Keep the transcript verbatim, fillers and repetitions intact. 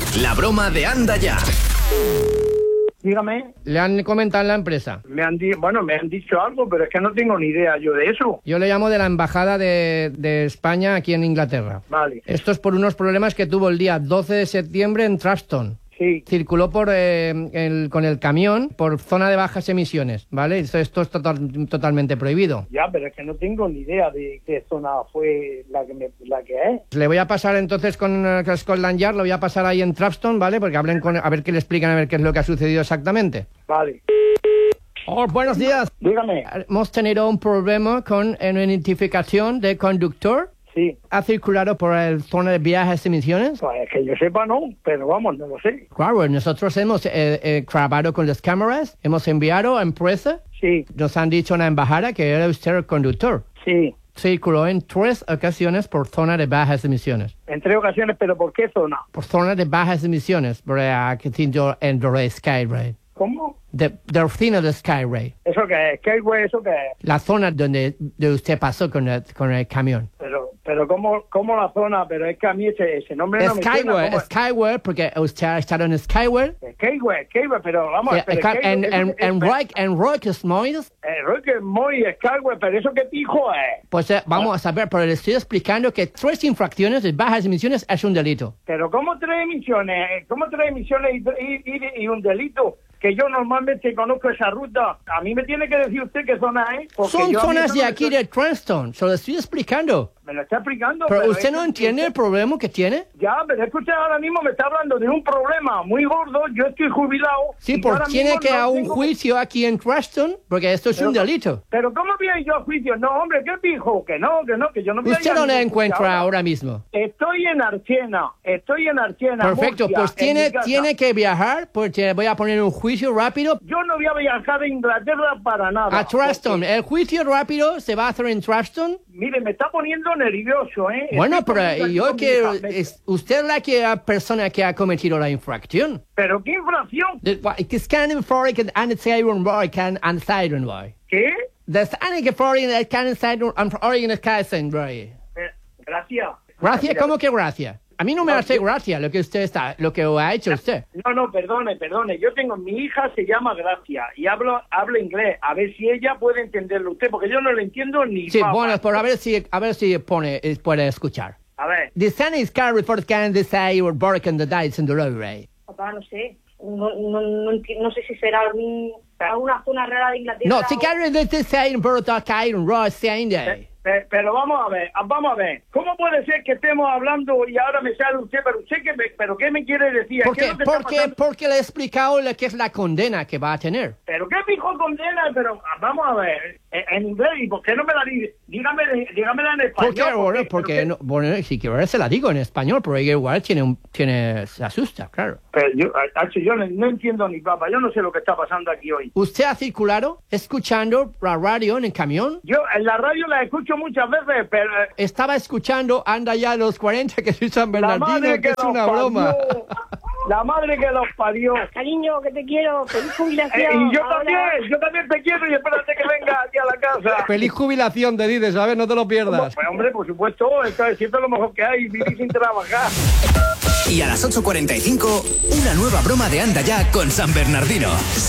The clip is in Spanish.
La broma de Anda Ya. Dígame. Le han comentado en la empresa. Me han di- bueno, me han dicho algo, pero es que no tengo ni idea yo de eso. Yo le llamo de la embajada de, de España aquí en Inglaterra. Vale. Esto es por unos problemas que tuvo el día doce de septiembre en Trapstone. Sí. Circuló por eh, el, con el camión por zona de bajas emisiones, ¿vale? Esto, esto es total, totalmente prohibido. Ya, pero es que no tengo ni idea de qué zona fue la que me, la que es. Le voy a pasar entonces con eh, Scotland Yard, lo voy a pasar ahí en Trapstone, ¿vale? Porque hablen con, a ver qué le explican, a ver qué es lo que ha sucedido exactamente. Vale. Oh, buenos días. Dígame. Hemos tenido un problema con una identificación de conductor. Sí. ¿Ha circulado por el zona de viajes de emisiones? Pues que yo sepa no, pero vamos, no lo sé. Claro, nosotros hemos eh, eh, grabado con las cámaras, hemos enviado a empresa, Sí, nos han dicho en la embajada que era usted el conductor. sí. Circuló en tres ocasiones por zona de bajas emisiones. En tres ocasiones, pero ¿por qué zona? Por zona de bajas emisiones, por eh, que tiene en el Skyway. ¿Cómo? De, de oficina de Skyway. ¿Eso qué es? ¿Qué güey, eso qué es? La zona donde de usted pasó con el, con el camión. Pero, pero ¿cómo, cómo la zona? Pero es que a mí ese, ese nombre no me suena. Skyway, ¿Cómo es? Skyway, porque usted ha estado en Skyway. Skyway, Skyway, pero vamos, Eh, pero ca- Skyway, En, eso- en, es- en, Rock- en Rock Moyes. Eh, Roque Moy, Skyway, pero ¿eso qué pijo es? Pues eh, vamos a saber, pero le estoy explicando que tres infracciones de bajas emisiones es un delito. Pero ¿cómo tres emisiones? ¿Cómo tres emisiones y, y, y un delito? Que yo normalmente conozco esa ruta. A mí me tiene que decir usted qué zona es. porque Son yo a mí zonas eso de no me aquí suena. de Trapstone, se lo estoy explicando. Me lo está explicando. Pero es usted que- no entiende el problema que tiene. Ya, pero es que usted ahora mismo me está hablando de un problema muy gordo. Yo estoy jubilado. Sí, y porque ahora tiene mismo que no haber un tengo- juicio aquí en Trapstone, porque esto es Pero- un delito. Pero ¿cómo voy a ir yo a juicio? No, hombre, ¿qué pijo? Que no, que no, que yo no voy a ir ¿Usted a dónde ningún juicio encuentra ahora mismo? Estoy en Archena, estoy en Archena, Perfecto, Murcia, pues en tiene, mi casa. tiene que viajar, porque voy a poner un juicio rápido Yo no voy a viajar a Inglaterra para nada. a Trapstone. porque, El juicio rápido se va a hacer en Trapstone. Mire, me está poniendo nervioso, ¿eh? Bueno, Estoy pero con- yo con mi quiero... hija. es- usted es la que, persona que ha cometido la infracción. ¿Pero qué infracción? Det kan en föreligga en säger vad kan ansägen vara. ¿Qué? Det är que föreligga kan säger en föreligga kan säger vara. Eh, gracias. Gracias, Mira, ¿cómo que gracias? A mí no me No, hace yo- gracia lo que usted está, lo que ha hecho usted. No, no, perdone, perdone. Yo tengo, mi hija se llama Gracia y hablo, habla inglés. A ver si ella puede entenderlo usted, porque yo no lo entiendo ni Sí, papa. bueno, por a ver si, a ver si pone, eh, puede escuchar. A ver. The sun is carried for can the say or barking the dice in the roadway. Papá, no sé. No, no, no, enti- no sé si será algún, alguna zona rara de Inglaterra. No, si o- carried the say and bird or kai and raw saying day. Pe- Pero vamos a ver, ah, vamos a ver. ¿Cómo puede ser que estemos hablando y ahora me sale usted? Pero usted, que me, ¿pero qué me quiere decir? ¿Qué Porque, es lo que está porque, pasando? porque le he explicado lo que es la condena que va a tener. ¿Pero qué dijo condena? Pero ah, vamos a ver, en, en inglés, ¿y por qué no me la dice? Dígame, dígamela en español. Porque, bueno, porque- porque pero no, bueno, si quiero se la digo en español, pero ella igual tiene, un, tiene, se asusta, claro. Pero yo, ah, Hacho, yo no, no entiendo ni papa, yo no sé lo que está pasando aquí hoy. ¿Usted ha circulado escuchando la radio en el camión? Yo en la radio la escucho muchas veces, pero eh, Estaba escuchando Anda Ya los cuarenta, que soy San la Bernardino, madre que, que es los una parió, broma. la madre que los parió. Cariño, que te quiero. Feliz Eh, jubilación. y yo Ahora- también, yo también te quiero y espérate que venga aquí a la casa. Feliz jubilación, te dices, ¿sabes? No te lo pierdas. Pues hombre, por supuesto, esto es siempre lo mejor que hay, vivir sin trabajar. Y a las ocho cuarenta y cinco, una nueva broma de Anda Ya con San Bernardino.